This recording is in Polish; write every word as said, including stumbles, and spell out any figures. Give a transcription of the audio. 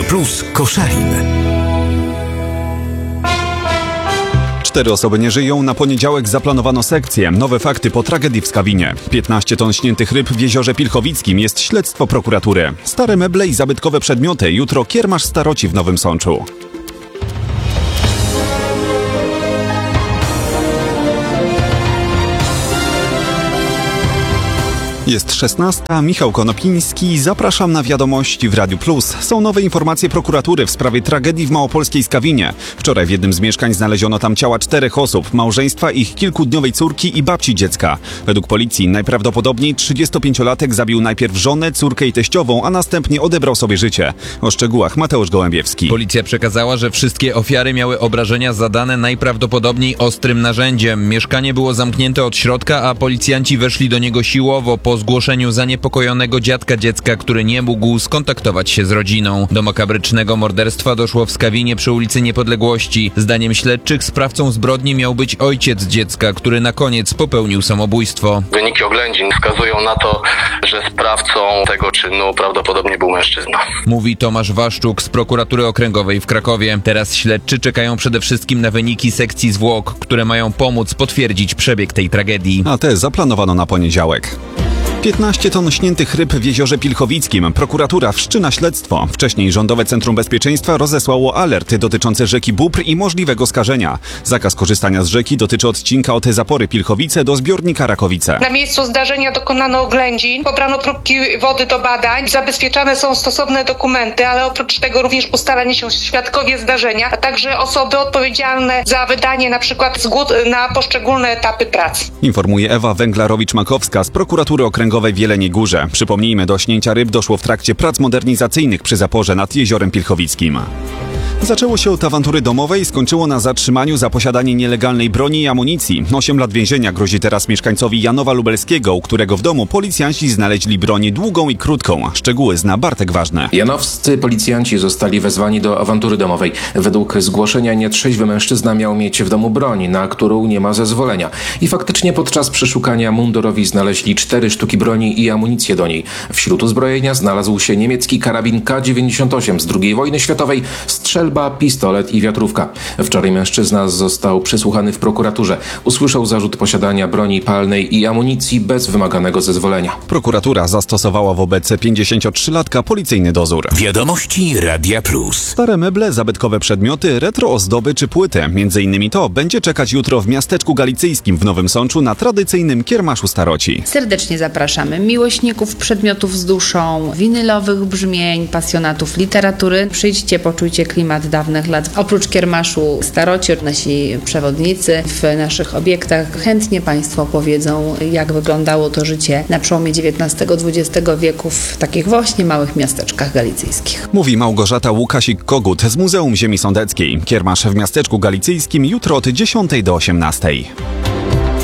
Plus Koszalin. Cztery osoby nie żyją, na poniedziałek zaplanowano sekcję. Nowe fakty po tragedii w Skawinie. piętnaście ton śniętych ryb w jeziorze Pilchowickim, jest śledztwo prokuratury. Stare meble i zabytkowe przedmioty, jutro kiermasz staroci w Nowym Sączu. Jest szesnasta, Michał Konopiński, zapraszam na wiadomości w Radiu Plus. Są nowe informacje prokuratury w sprawie tragedii w małopolskiej Skawinie. Wczoraj w jednym z mieszkań znaleziono tam ciała czterech osób, małżeństwa, ich kilkudniowej córki i babci dziecka. Według policji najprawdopodobniej trzydziestopięciolatek zabił najpierw żonę, córkę i teściową, a następnie odebrał sobie życie. O szczegółach Mateusz Gołębiewski. Policja przekazała, że wszystkie ofiary miały obrażenia zadane najprawdopodobniej ostrym narzędziem. Mieszkanie było zamknięte od środka, a policjanci weszli do niego siłowo po zgłoszeniu zaniepokojonego dziadka dziecka, który nie mógł skontaktować się z rodziną. Do makabrycznego morderstwa doszło w Skawinie przy ulicy Niepodległości. Zdaniem śledczych sprawcą zbrodni miał być ojciec dziecka, który na koniec popełnił samobójstwo. Wyniki oględzin wskazują na to, że sprawcą tego czynu prawdopodobnie był mężczyzna. Mówi Tomasz Waszczuk z prokuratury okręgowej w Krakowie. Teraz śledczy czekają przede wszystkim na wyniki sekcji zwłok, które mają pomóc potwierdzić przebieg tej tragedii. A te zaplanowano na poniedziałek. piętnaście ton śniętych ryb w jeziorze Pilchowickim. Prokuratura wszczyna śledztwo. Wcześniej Rządowe Centrum Bezpieczeństwa rozesłało alerty dotyczące rzeki Bóbr i możliwego skażenia. Zakaz korzystania z rzeki dotyczy odcinka od zapory Pilchowice do zbiornika Rakowice. Na miejscu zdarzenia dokonano oględzin, pobrano próbki wody do badań, zabezpieczane są stosowne dokumenty, ale oprócz tego również ustalani się świadkowie zdarzenia, a także osoby odpowiedzialne za wydanie na przykład zgód na poszczególne etapy prac. Informuje Ewa Węglarowicz-Makowska z prokuratury okręgowej w Jeleniej Górze. Przypomnijmy, do śnięcia ryb doszło w trakcie prac modernizacyjnych przy zaporze nad jeziorem Pilchowickim. Zaczęło się od awantury domowej, skończyło na zatrzymaniu za posiadanie nielegalnej broni i amunicji. Osiem lat więzienia grozi teraz mieszkańcowi Janowa Lubelskiego, u którego w domu policjanci znaleźli broń długą i krótką. Szczegóły zna Bartek Ważny. Janowscy policjanci zostali wezwani do awantury domowej. Według zgłoszenia nietrzeźwy mężczyzna miał mieć w domu broń, na którą nie ma zezwolenia. I faktycznie podczas przeszukania mundurowi znaleźli cztery sztuki broni i amunicję do niej. Wśród uzbrojenia znalazł się niemiecki karabin K dziewięćdziesiąt osiem z drugiej wojny światowej, strzelba, pistolet i wiatrówka. Wczoraj mężczyzna został przesłuchany w prokuraturze. Usłyszał zarzut posiadania broni palnej i amunicji bez wymaganego zezwolenia. Prokuratura zastosowała wobec pięćdziesięciotrzylatka policyjny dozór. Wiadomości Radia Plus. Stare meble, zabytkowe przedmioty, retro ozdoby czy płyty. Między innymi to będzie czekać jutro w miasteczku galicyjskim w Nowym Sączu na tradycyjnym kiermaszu staroci. Serdecznie zapraszamy miłośników przedmiotów z duszą, winylowych brzmień, pasjonatów literatury. Przyjdźcie, poczujcie klimat dawnych lat. Oprócz kiermaszu staroci, nasi przewodnicy w naszych obiektach chętnie Państwo opowiedzą, jak wyglądało to życie na przełomie dziewiętnastego dwudziestego wieku w takich właśnie małych miasteczkach galicyjskich. Mówi Małgorzata Łukasik-Kogut z Muzeum Ziemi Sądeckiej. Kiermasz w miasteczku galicyjskim jutro od dziesiątej do osiemnastej.